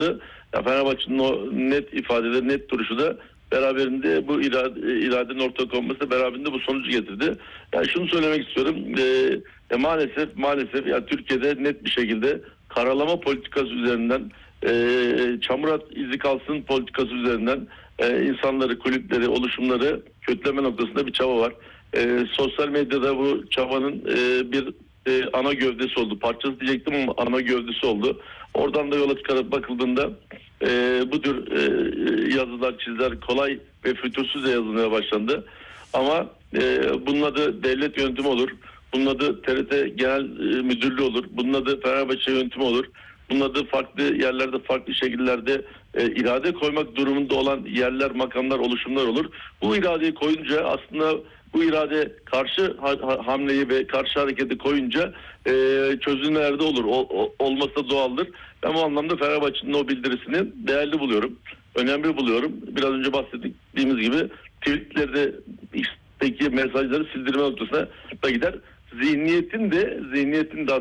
Ya Fenerbahçe'nin o net ifadeleri, net duruşu da beraberinde bu iradenin ortaya konması da beraberinde bu sonucu getirdi. Yani şunu söylemek istiyorum. Maalesef ya Türkiye'de net bir şekilde karalama politikası üzerinden, çamur at izi kalsın politikası üzerinden insanları, kulüpleri, oluşumları kötüleme noktasında bir çaba var. Sosyal medyada bu çabanın bir ana gövdesi oldu. Parçası diyecektim ama ana gövdesi oldu. Oradan da yola çıkarıp bakıldığında bu tür yazılar, çiziler kolay ve fütursuzca yazılmaya başlandı. Ama bunun adı devlet yönetimi olur. Bunun adı TRT Genel Müdürlüğü olur. Bunun adı Fenerbahçe yönetimi olur. Bunun adı farklı yerlerde, farklı şekillerde irade koymak durumunda olan yerler, makamlar, oluşumlar olur. Bu iradeyi koyunca aslında bu irade karşı hamleyi ve karşı hareketi koyunca çözümler de olur. Olması da doğaldır. Ben bu anlamda Fenerbahçe'nin o bildirisini değerli buluyorum. Önemli buluyorum. Biraz önce bahsettiğimiz gibi tweetlerde X'teki mesajları sildirme noktasına da gider. Zihniyetin de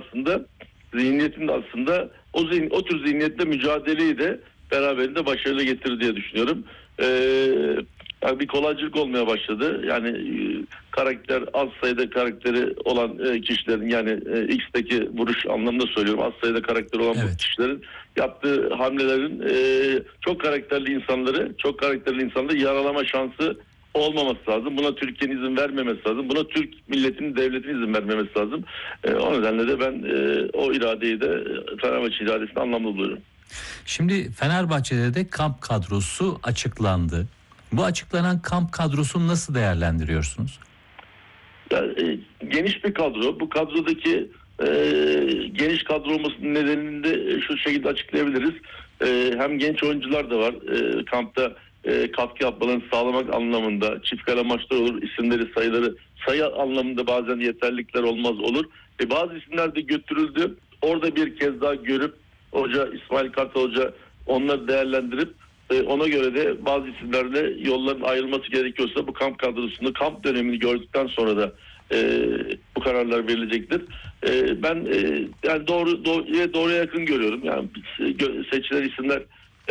aslında o tür zihniyetle mücadeleyi de beraberinde başarılı getirir diye düşünüyorum. Yani bir kolaycılık olmaya başladı. Yani karakter, az sayıda karakteri olan kişilerin, yani X'teki vuruş anlamında söylüyorum, az sayıda karakteri olan bu kişilerin yaptığı hamlelerin çok karakterli insanları yaralama şansı olmaması lazım. Buna Türkiye'nin izin vermemesi lazım. Buna Türk milletinin, devletinin izin vermemesi lazım. O nedenle de ben o iradeyi de, Fenerbahçe iradesini anlamlı buluyorum. Şimdi Fenerbahçe'de de kamp kadrosu açıklandı. Bu açıklanan kamp kadrosunu nasıl değerlendiriyorsunuz? Yani, geniş bir kadro. Bu kadrodaki geniş kadro olmasının nedenini de şu şekilde açıklayabiliriz. Hem genç oyuncular da var. Kampta katkı yapmalarını sağlamak anlamında çift kale maçlar olur. İsimleri, sayı anlamında bazen yeterlilikler olmaz olur. Bazı isimler de götürüldü. Orada bir kez daha görüp İsmail Kartal Hoca onları değerlendirip ona göre de bazı isimlerle yolların ayrılması gerekiyorsa bu kamp kadrosunu, kamp dönemini gördükten sonra da bu kararlar verilecektir. Ben yani doğruya yakın görüyorum. Yani seçilen isimler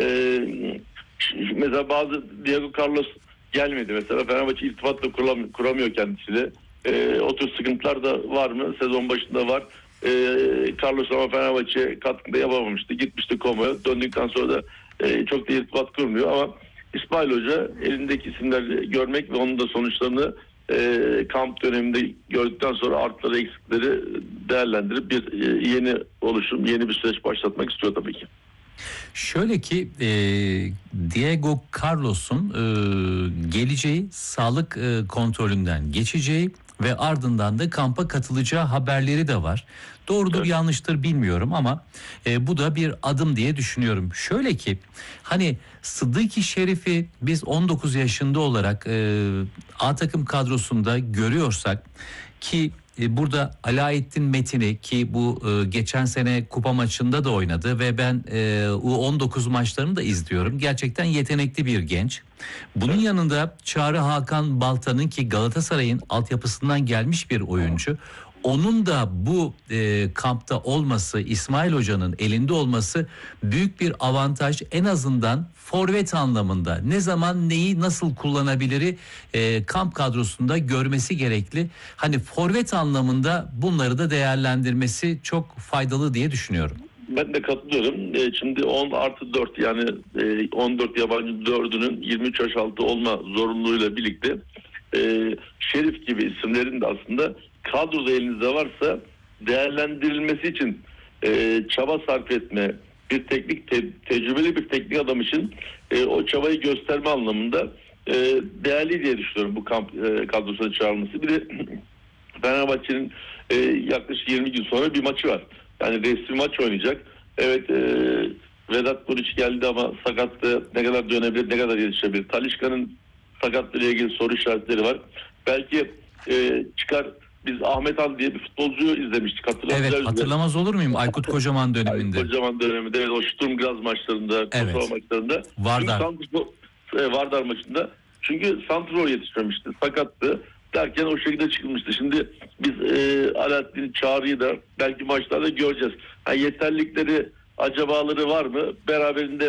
mesela bazı Diego Carlos gelmedi. Mesela Fenerbahçe irtibatla kuramıyor kendisiyle. O tür sıkıntılar da var mı? Sezon başında var. Carlos ama Fenerbahçe katkıda yapamamıştı. Gitmişti Komo'ya. Döndükten sonra da çok da irtibat kurmuyor ama İsmail Hoca elindeki isimleri görmek ve onun da sonuçlarını kamp döneminde gördükten sonra artları, eksikleri değerlendirip bir yeni oluşum, yeni bir süreç başlatmak istiyor tabii ki. Şöyle ki Diego Carlos'un geleceği, sağlık kontrolünden geçeceği ve ardından da kampa katılacağı haberleri de var. Doğrudur yanlıştır bilmiyorum ama bu da bir adım diye düşünüyorum. Şöyle ki hani Sıddık-ı Şerif'i biz 19 yaşında olarak A takım kadrosunda görüyorsak ki burada Alaaddin Metin'i ki bu geçen sene kupa maçında da oynadı ve ben U19 maçlarını da izliyorum. Gerçekten yetenekli bir genç. Bunun yanında Çağrı Hakan Balta'nın ki Galatasaray'ın altyapısından gelmiş bir oyuncu. Onun da bu kampta olması, İsmail Hoca'nın elinde olması büyük bir avantaj. En azından forvet anlamında ne zaman neyi nasıl kullanabiliri kamp kadrosunda görmesi gerekli. Hani forvet anlamında bunları da değerlendirmesi çok faydalı diye düşünüyorum. Ben de katılıyorum. Şimdi 10+4 yani 14 yabancı 4'ünün 23 yaş altı olma zorunluluğuyla birlikte Şerif gibi isimlerin de aslında kadroda elinizde varsa değerlendirilmesi için çaba sarf etme, bir tecrübeli bir teknik adam için o çabayı gösterme anlamında değerli diye düşünüyorum bu kamp kadrosuna çağrılması. Bir de Fenerbahçe'nin yaklaşık 20 gün sonra bir maçı var. Yani resmi maç oynayacak. Evet, Vedat Muriç geldi ama sakattı. Ne kadar dönebilir, ne kadar yetişebilir? Talisca'nın sakatlığıyla ilgili soru işaretleri var. Belki çıkar. Biz Ahmet Han diye bir futbolcuyu izlemiştik. Evet, hatırlamaz olur muyum? Aykut Kocaman döneminde. Aykut Kocaman döneminde. Evet, o Sturm Graz maçlarında, Kosova maçlarında. Vardar maçında. Çünkü santrfor yetişmemişti. Sakattı. Derken o şekilde çıkılmıştı. Şimdi biz Alaaddin Çağrı'yı da belki maçlarda göreceğiz. Yani yeterlilikleri acabaları var mı? Beraberinde